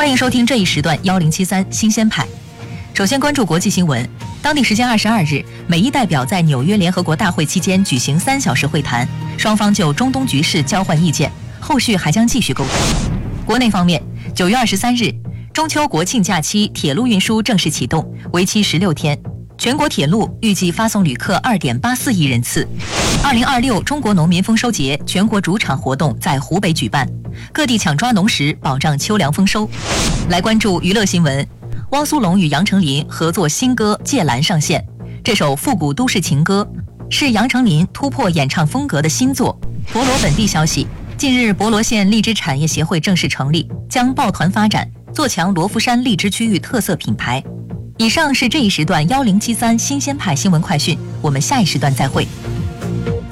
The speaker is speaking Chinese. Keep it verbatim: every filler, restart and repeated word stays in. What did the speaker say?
欢迎收听这一时段幺零七三新鲜派。首先关注国际新闻。当地时间二十二日，美伊代表在纽约联合国大会期间举行三小时会谈，双方就中东局势交换意见，后续还将继续沟通。国内方面，九月二十三日，中秋国庆假期铁路运输正式启动，为期十六天。全国铁路预计发送旅客二点八四亿人次。二零二六中国农民丰收节全国主场活动在湖北举办，各地抢抓农时，保障秋粮丰收。来关注娱乐新闻。汪苏泷与杨丞琳合作新歌《借蓝》上线，这首复古都市情歌是杨丞琳突破演唱风格的新作。博罗本地消息，近日博罗县荔枝产业协会正式成立，将抱团发展，做强罗浮山荔枝区域特色品牌。以上是这一时段幺零七三新鲜派新闻快讯，我们下一时段再会。